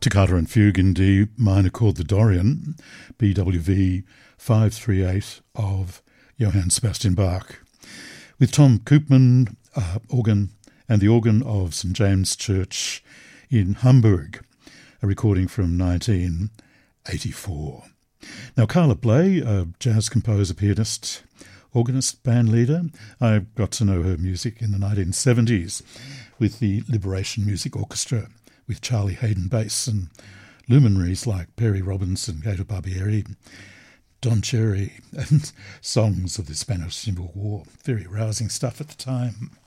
Toccata and Fugue in D minor called the Dorian, BWV 538 of Johann Sebastian Bach, with Tom Koopman, organ, and the organ of St James Church in Hamburg, a recording from 1984. Now, Carla Bley, a jazz composer, pianist, organist, band leader, I got to know her music in the 1970s with the Liberation Music Orchestra, with Charlie Hayden bass and luminaries like Perry Robinson, Gato Barbieri, Don Cherry, and songs of the Spanish Civil War. Very rousing stuff at the time.